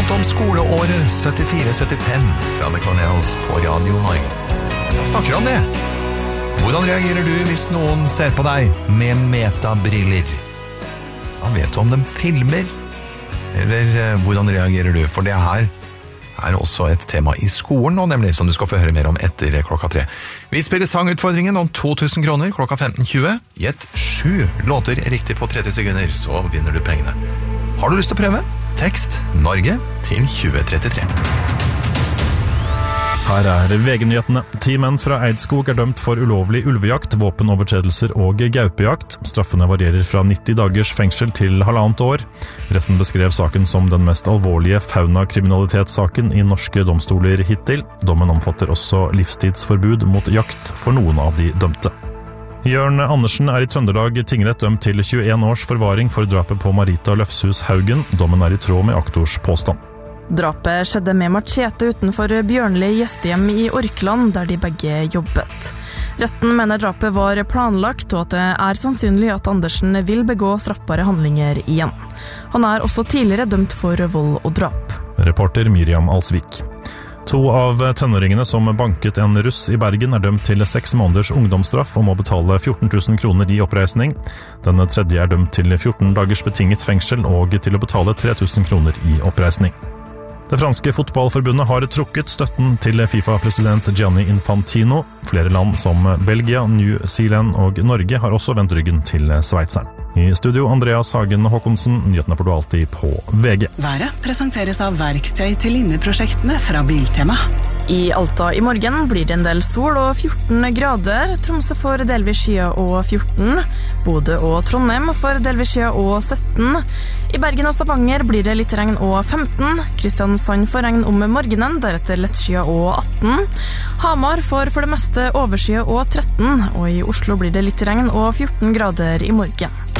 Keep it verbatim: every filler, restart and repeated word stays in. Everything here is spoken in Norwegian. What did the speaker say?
fått om skoleåret syttifire syttifem fra The Cornells på Radio Norge. Jeg snakker om det. Hvordan reagerer du hvis noen ser på deg med metabriller? Hva vet du om dem filmer? Eller eh, hvordan reagerer du? For det her er også et tema i skolen nå, nemlig, som du skal få høre mer om etter klokka tre. Vi spiller sangutfordringen om to tusen kroner klokka femten tjue. Gjett sju låter riktig på tretti sekunder, så vinner du pengene. Har du lyst til å prøve? Tekst Norge til tjue trettitre. Her er V G-nyhetene. Ti menn fra Eidskog er dømt for ulovlig ulvejakt, våpenovertredelser og gaupejakt. Straffene varierer fra nitti dagers fengsel til halvannet år. Retten beskrev saken som den mest alvorlige faunakriminalitetssaken i norske domstoler hittil. Dommen omfatter også livstidsforbud mot jakt for noen av de dømte. Jørn Andersen er i Trøndelag tingrett dømt til tjueen års forvaring for drapet på Marita Løfshus Haugen. Dommen er i tråd med aktors påstand. Drapet skjedde med machete utenfor Bjørnli gjestehjem i Orkland, der de begge jobbet. Retten mener drapet var planlagt, og at det er sannsynlig at Andersen vil begå straffbare handlinger igjen. Han er også tidligere dømt for vold og drap. Reporter Miriam Alsvik. To av tenåringene som banket en russ i Bergen er dømt til seks måneders ungdomsstraff og må betale fjorten tusen kroner i oppreisning. Den tredje er dømt til fjorten dagers betinget fengsel og til å betale tre tusen kroner i oppreisning. Det franske fotballforbundet har trukket støtten til FIFA-president Gianni Infantino. Flere land som Belgia, New Zealand og Norge har også vendt ryggen til sveitseren. I studio Andreas Hagen Håkonsen, nyhetene får du alltid på V G. Været presenteres av verktøy til linneprosjektene fra Biltema. I Alta i morgen blir det en del sol og fjorten grader. Tromsø får delvis skya og fjorten. Bodø og Trondheim får delvis skya og sytten. I Bergen og Stavanger blir det litt regn og femten. Kristiansand får regn om morgenen, deretter lett skya og atten. Hamar får for det meste overskya og tretten. Og i Oslo blir det litt regn og fjorten grader i morgen.